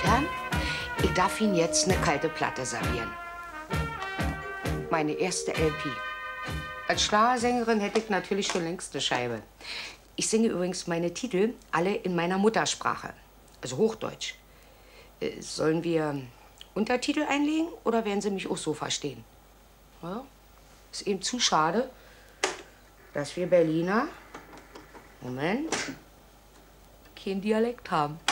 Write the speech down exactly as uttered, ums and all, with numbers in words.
Herren, ich darf Ihnen jetzt eine kalte Platte servieren. Meine erste L P. Als Schlagersängerin hätte ich natürlich schon längst eine Scheibe. Ich singe übrigens meine Titel alle in meiner Muttersprache, also Hochdeutsch. Äh, sollen wir Untertitel einlegen oder werden Sie mich auch so verstehen? Ja, ist eben zu schade, dass wir Berliner, Moment, keinen Dialekt haben.